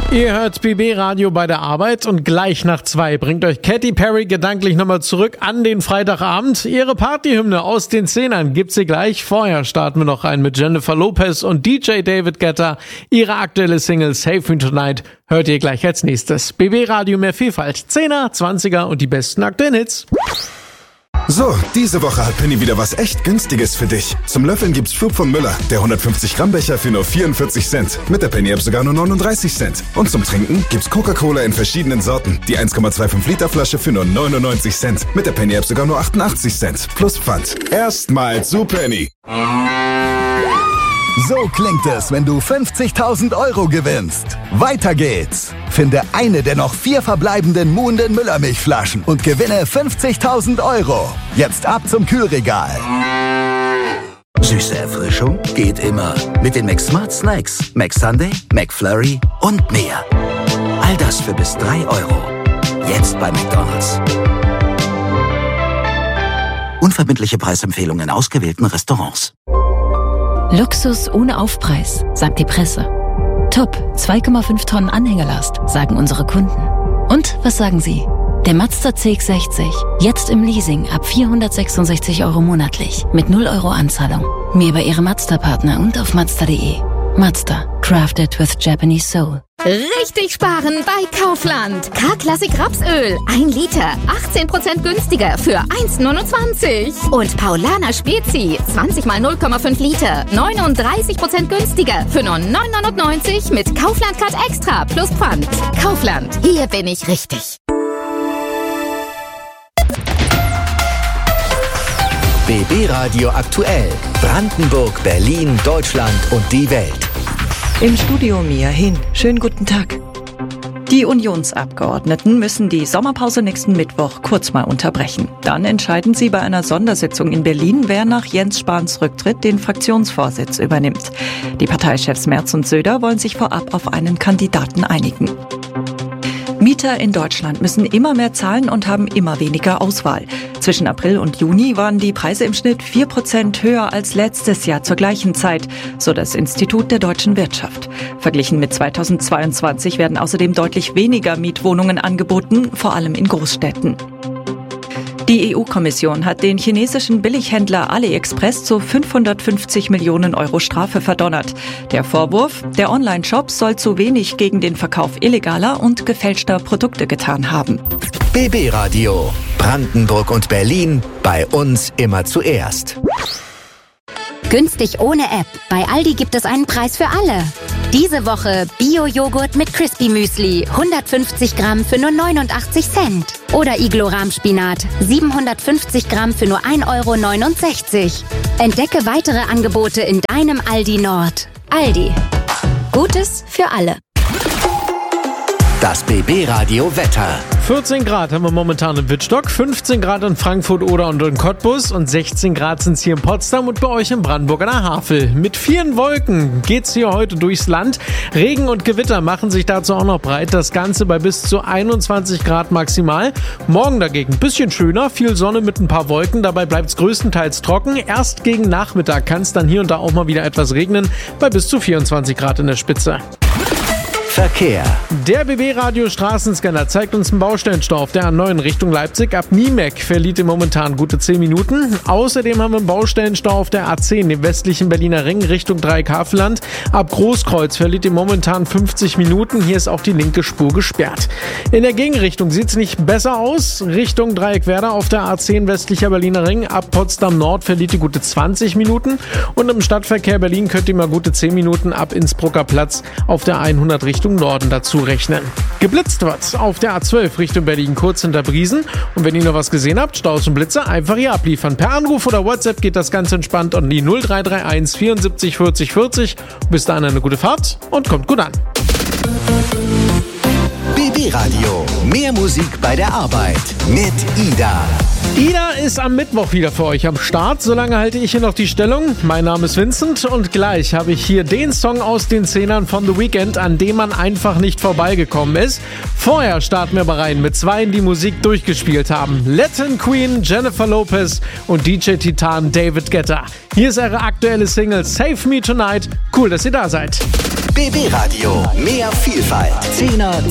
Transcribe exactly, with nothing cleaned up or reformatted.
Ihr hört B B Radio bei der Arbeit und gleich nach zwei bringt euch Katy Perry gedanklich nochmal zurück an den Freitagabend. Ihre Partyhymne aus den Zehnern gibt's sie gleich. Vorher starten wir noch rein mit Jennifer Lopez und D J David Guetta. Ihre aktuelle Single Save Me Tonight hört ihr gleich als nächstes. B B Radio, mehr Vielfalt. Zehner, Zwanziger und die besten aktuellen Hits. So, diese Woche hat Penny wieder was echt Günstiges für dich. Zum Löffeln gibt's Schub von Müller, der hundertfünfzig Gramm Becher für nur vierundvierzig Cent. Mit der Penny-App sogar nur neununddreißig Cent. Und zum Trinken gibt's Coca-Cola in verschiedenen Sorten. Die eins Komma fünfundzwanzig Liter Flasche für nur neunundneunzig Cent. Mit der Penny-App sogar nur achtundachtzig Cent. Plus Pfand. Erstmal zu Penny. So klingt es, wenn du fünfzigtausend Euro gewinnst. Weiter geht's. Finde eine der noch vier verbleibenden Muhnden Müllermilchflaschen und gewinne fünfzigtausend Euro. Jetzt ab zum Kühlregal. Süße Erfrischung geht immer. Mit den McSmart Snacks, McSunday, McFlurry und mehr. All das für bis drei Euro. Jetzt bei McDonald's. Unverbindliche Preisempfehlungen in ausgewählten Restaurants. Luxus ohne Aufpreis, sagt die Presse. Top, zwei Komma fünf Tonnen Anhängerlast, sagen unsere Kunden. Und was sagen Sie? Der Mazda C X sechzig, jetzt im Leasing ab vierhundertsechsundsechzig Euro monatlich, mit null Euro Anzahlung. Mehr bei Ihrem Mazda-Partner und auf Mazda punkt de. Mazda, crafted with Japanese soul. Richtig sparen bei Kaufland. K-Klassik Rapsöl, ein Liter, achtzehn Prozent günstiger für eins Komma neunundzwanzig. Und Paulaner Spezi, zwanzig mal null Komma fünf Liter, neununddreißig Prozent günstiger für nur neun Komma neunundneunzig mit Kaufland Card Extra plus Pfand. Kaufland, hier bin ich richtig. B B Radio aktuell. Brandenburg, Berlin, Deutschland und die Welt. Im Studio Mia Hin. Schönen guten Tag. Die Unionsabgeordneten müssen die Sommerpause nächsten Mittwoch kurz mal unterbrechen. Dann entscheiden sie bei einer Sondersitzung in Berlin, wer nach Jens Spahns Rücktritt den Fraktionsvorsitz übernimmt. Die Parteichefs Merz und Söder wollen sich vorab auf einen Kandidaten einigen. Mieter in Deutschland müssen immer mehr zahlen und haben immer weniger Auswahl. Zwischen April und Juni waren die Preise im Schnitt vier Prozent höher als letztes Jahr zur gleichen Zeit, so das Institut der deutschen Wirtschaft. Verglichen mit zweitausendzweiundzwanzig werden außerdem deutlich weniger Mietwohnungen angeboten, vor allem in Großstädten. Die E U-Kommission hat den chinesischen Billighändler AliExpress zu fünfhundertfünfzig Millionen Euro Strafe verdonnert. Der Vorwurf, der Online-Shop soll zu wenig gegen den Verkauf illegaler und gefälschter Produkte getan haben. B B Radio. Brandenburg und Berlin. Bei uns immer zuerst. Günstig ohne App. Bei Aldi gibt es einen Preis für alle. Diese Woche Bio-Joghurt mit Crispy Müsli, hundertfünfzig Gramm für nur neunundachtzig Cent. Oder Iglo-Rahmspinat, siebenhundertfünfzig Gramm für nur ein Euro neunundsechzig. Entdecke weitere Angebote in deinem Aldi Nord. Aldi. Gutes für alle. Das B B Radio Wetter. vierzehn Grad haben wir momentan in Wittstock, fünfzehn Grad in Frankfurt oder und in Cottbus und sechzehn Grad sind es hier in Potsdam und bei euch in Brandenburg an der Havel. Mit vielen Wolken geht's hier heute durchs Land. Regen und Gewitter machen sich dazu auch noch breit. Das Ganze bei bis zu einundzwanzig Grad maximal. Morgen dagegen ein bisschen schöner, viel Sonne mit ein paar Wolken. Dabei bleibt es größtenteils trocken. Erst gegen Nachmittag kann es dann hier und da auch mal wieder etwas regnen, bei bis zu vierundzwanzig Grad in der Spitze. Verkehr. Der B B-Radio Straßenscanner zeigt uns einen Baustellenstau auf der A neun Richtung Leipzig. Ab Niemek verliert ihr momentan gute zehn Minuten. Außerdem haben wir einen Baustellenstau auf der A zehn im westlichen Berliner Ring Richtung Dreieckhavelland. Ab Großkreuz verliert ihr momentan fünfzig Minuten. Hier ist auch die linke Spur gesperrt. In der Gegenrichtung sieht es nicht besser aus. Richtung Dreieckwerder auf der A zehn westlicher Berliner Ring. Ab Potsdam Nord verliert ihr gute zwanzig Minuten. Und im Stadtverkehr Berlin könnt ihr mal gute zehn Minuten ab Innsbrucker Platz auf der hundert Richtung Norden dazu rechnen. Geblitzt wird's auf der A zwölf Richtung Berlin kurz hinter Briesen. Und wenn ihr noch was gesehen habt, Staus und Blitze, einfach hier abliefern. Per Anruf oder WhatsApp geht das ganz entspannt an die null drei drei eins vierundsiebzig vierzig vierzig. Bis dahin eine gute Fahrt und kommt gut an. B B Radio. Mehr Musik bei der Arbeit mit Ida. Ida ist am Mittwoch wieder für euch am Start. Solange halte ich hier noch die Stellung. Mein Name ist Vincent und gleich habe ich hier den Song aus den Zehnern von The Weeknd, an dem man einfach nicht vorbeigekommen ist. Vorher starten wir aber rein mit zweien, die Musik durchgespielt haben. Latin Queen Jennifer Lopez und D J Titan David Guetta. Hier ist ihre aktuelle Single Save Me Tonight. Cool, dass ihr da seid. B B Radio. Mehr Vielfalt. Zehner